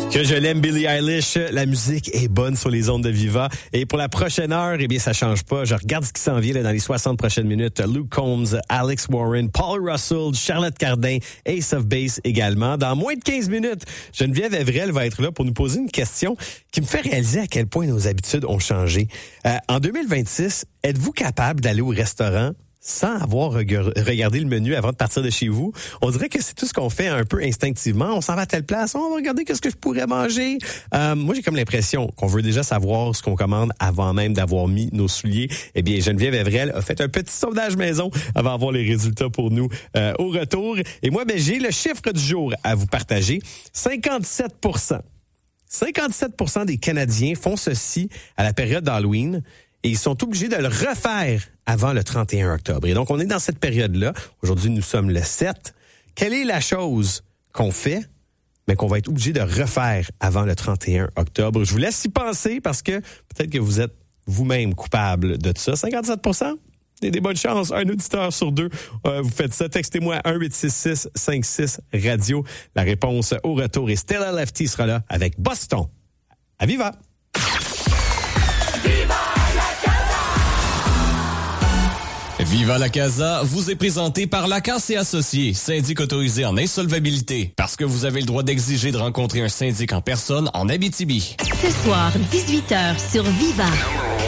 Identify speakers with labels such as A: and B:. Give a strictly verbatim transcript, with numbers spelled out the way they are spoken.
A: Que je l'aime, Billie Eilish. La musique est bonne sur les ondes de Viva. Et pour la prochaine heure, eh bien, ça change pas. Je regarde ce qui s'en vient là, dans les soixante prochaines minutes. Luke Combs, Alex Warren, Paul Russell, Charlotte Cardin, Ace of Base également. Dans moins de quinze minutes, Geneviève Evrel va être là pour nous poser une question qui me fait réaliser à quel point nos habitudes ont changé. Euh, en deux mille vingt-six, êtes-vous capable d'aller au restaurant sans avoir regardé le menu avant de partir de chez vous? On dirait que c'est tout ce qu'on fait un peu instinctivement. On s'en va à telle place, on va regarder qu'est-ce que je pourrais manger. Euh, moi, j'ai comme l'impression qu'on veut déjà savoir ce qu'on commande avant même d'avoir mis nos souliers. Eh bien, Geneviève Evrel a fait un petit sondage maison avant d'avoir les résultats pour nous euh, au retour. Et moi, ben, j'ai le chiffre du jour à vous partager. cinquante-sept pour cent. cinquante-sept pour cent des Canadiens font ceci à la période d'Halloween. Et ils sont obligés de le refaire avant le trente et un octobre. Et donc, on est dans cette période-là. Aujourd'hui, nous sommes le sept. Quelle est la chose qu'on fait, mais qu'on va être obligé de refaire avant le trente et un octobre? Je vous laisse y penser parce que peut-être que vous êtes vous-même coupable de tout ça. cinquante-sept pour cent? Des, des bonnes chances. Un auditeur sur deux, euh, vous faites ça. Textez-moi un huit six six cinq six radio. La réponse au retour. Et Stella Lefty sera là avec Boston. À Viva!
B: Viva la Casa vous est présenté par Lacasse et Associés, syndic autorisé en insolvabilité. Parce que vous avez le droit d'exiger de rencontrer un syndic en personne en Abitibi.
C: Ce soir, dix-huit heures sur Viva.